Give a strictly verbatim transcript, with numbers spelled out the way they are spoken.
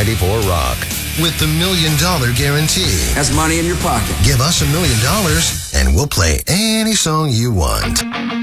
ninety-four Rock. With the Million Dollar Guarantee. That's money in your pocket. Give us a million dollars, and we'll play any song you want.